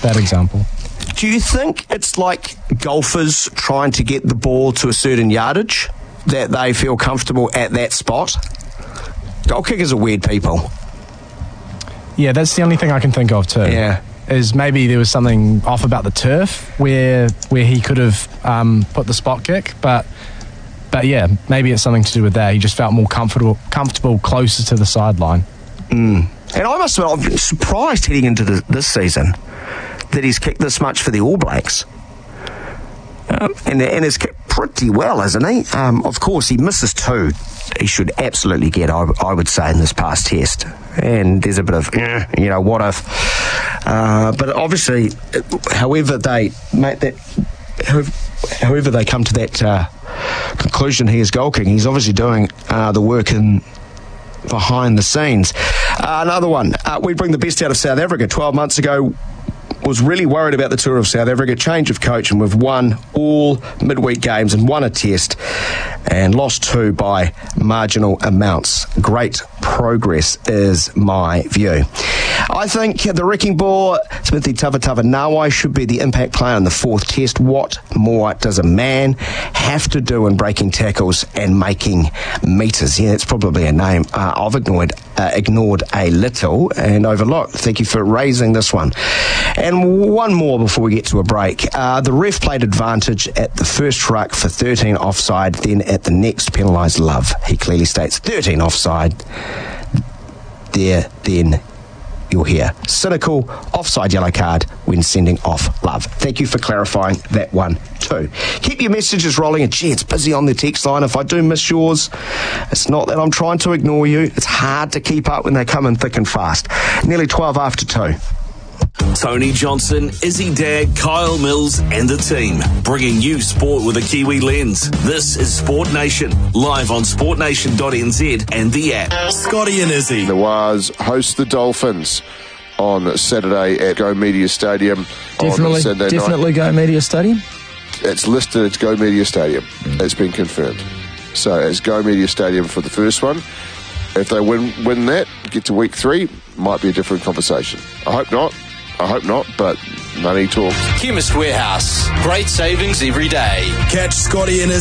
bad example. Do you think it's like golfers trying to get the ball to a certain yardage, that they feel comfortable at that spot? Goal kickers are weird people. Yeah, that's the only thing I can think of too. Yeah. Is maybe there was something off about the turf where he could have put the spot kick, but yeah, maybe it's something to do with that. He just felt more comfortable closer to the sideline. And I must admit, I've been surprised heading into this season that he's kicked this much for the All Blacks. And has kicked pretty well, hasn't he? Of course, he misses 2. He should absolutely get, I would say, in this past test. And there's a bit of, what if? But obviously, however they come to that conclusion, he is goal kicking. He's obviously doing the work behind the scenes. Another one, we bring the best out of South Africa. 12 months ago, was really worried about the tour of South Africa. Change of coach, and we've won all midweek games and won a test and lost 2 by marginal amounts. Great progress is my view. I think the wrecking ball, Smithy Tavatavanawa, should be the impact player in the 4th test. What more does a man have to do in breaking tackles and making metres? Yeah, it's probably a name I've ignored a little and overlooked. Thank you for raising this one. And one more before we get to a break. The ref played advantage at the first ruck for 13 offside, then at the next penalised Love. He clearly states 13 offside. There, then you'll hear cynical offside yellow card when sending off Love. Thank you for clarifying that one too. Keep your messages rolling, and gee, it's busy on the text line. If I do miss yours, it's not that I'm trying to ignore you. It's hard to keep up when they come in thick and fast. Nearly 12 after 2. Tony Johnson, Izzy Dag, Kyle Mills and the team, bringing you sport with a Kiwi lens. This is Sport Nation, live on sportnation.nz and the app. Scotty and Izzy. The Waz host the Dolphins on Saturday at Go Media Stadium. Definitely Go Media Stadium? It's listed as Go Media Stadium. It's been confirmed. So it's Go Media Stadium for the first one. If they win that, get to week 3, might be a different conversation. I hope not, but money talks. Chemist Warehouse. Great savings every day. Catch Scotty and his